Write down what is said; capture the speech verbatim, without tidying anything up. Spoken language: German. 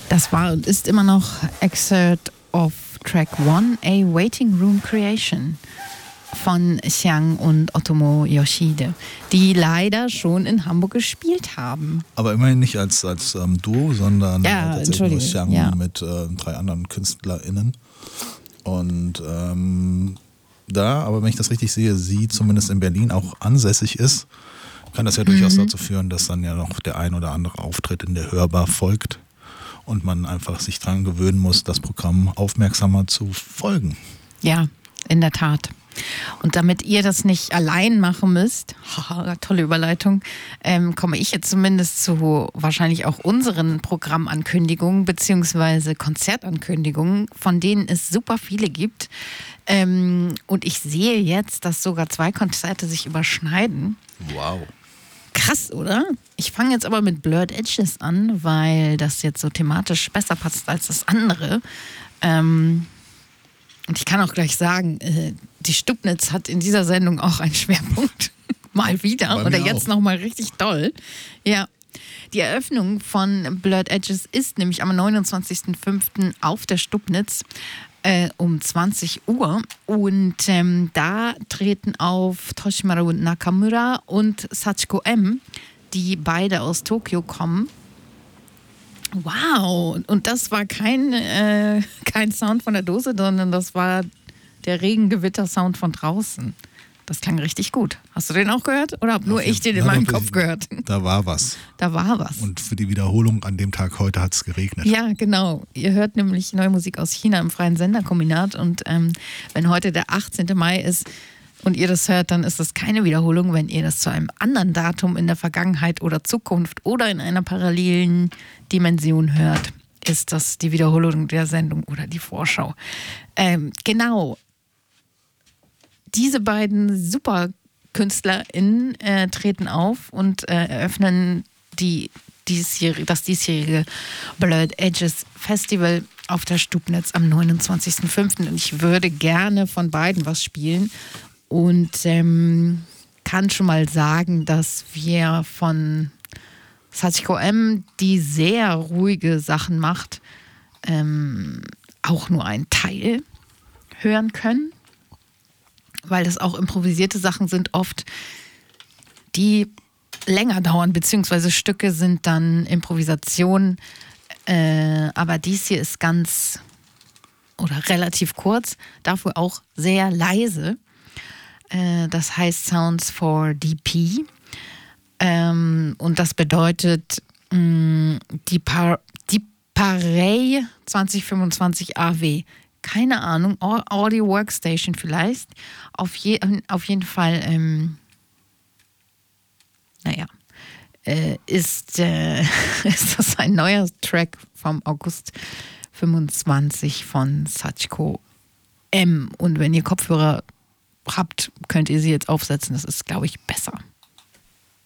Das war und ist immer noch Excerpt of Track One, A Waiting Room Creation von Xiang und Otomo Yoshide, die leider schon in Hamburg gespielt haben. Aber immerhin nicht als, als ähm, Duo, sondern ja, tatsächlich nur Entschuldigung, Xiang ja. mit äh, drei anderen KünstlerInnen. Und ähm, da, aber wenn ich das richtig sehe, sie zumindest in Berlin auch ansässig ist, kann das ja durchaus Mhm. dazu führen, dass dann ja noch der ein oder andere Auftritt in der Hörbar folgt und man einfach sich dran gewöhnen muss, das Programm aufmerksamer zu folgen. Ja, in der Tat. Und damit ihr das nicht allein machen müsst, haha, tolle Überleitung, ähm, komme ich jetzt zumindest zu wahrscheinlich auch unseren Programmankündigungen beziehungsweise Konzertankündigungen, von denen es super viele gibt. Ähm, und ich sehe jetzt, dass sogar zwei Konzerte sich überschneiden. Wow. Krass, oder? Ich fange jetzt aber mit Blurred Edges an, weil das jetzt so thematisch besser passt als das andere. Ähm, und ich kann auch gleich sagen, äh, die Stubnitz hat in dieser Sendung auch einen Schwerpunkt. Mal wieder. Bei Oder mir jetzt auch. nochmal richtig doll. Ja. Die Eröffnung von Blurred Edges ist nämlich am neunundzwanzigsten fünften auf der Stubnitz äh, um zwanzig Uhr. Und ähm, da treten auf Toshimaru Nakamura und Sachiko M., die beide aus Tokio kommen. Wow, und das war kein, äh, kein Sound von der Dose, sondern das war der Regengewitter-Sound von draußen. Das klang richtig gut. Hast du den auch gehört? Oder habe nur ich den in Ja, meinem doch, Kopf gehört? Da war was. Da war was. Und für die Wiederholung an dem Tag heute hat es geregnet. Ja, genau. Ihr hört nämlich neue Musik aus China im freien Senderkombinat. Und ähm, wenn heute der achtzehnte Mai ist und ihr das hört, dann ist das keine Wiederholung. Wenn ihr das zu einem anderen Datum in der Vergangenheit oder Zukunft oder in einer parallelen Dimension hört, ist das die Wiederholung der Sendung oder die Vorschau. Ähm, genau. Diese beiden SuperkünstlerInnen äh, treten auf und äh, eröffnen die diesjährige, das diesjährige Blurred Edges Festival auf der Stubnitz am neunundzwanzigsten fünften Und ich würde gerne von beiden was spielen und ähm, kann schon mal sagen, dass wir von Sachiko M., die sehr ruhige Sachen macht, ähm, auch nur einen Teil hören können. Weil das auch improvisierte Sachen sind oft, die länger dauern, beziehungsweise Stücke sind dann Improvisation. Äh, aber dies hier ist ganz oder relativ kurz, dafür auch sehr leise. Äh, das heißt Sounds for D P. Ähm, und das bedeutet mh, die, Par- die Parey zwanzig fünfundzwanzig A W. Keine Ahnung, Audio Workstation vielleicht. Auf, je, auf jeden Fall, ähm, naja, äh, ist, äh, ist das ein neuer Track vom August fünfundzwanzig von Sachiko M. Und wenn ihr Kopfhörer habt, könnt ihr sie jetzt aufsetzen. Das ist, glaube ich, besser.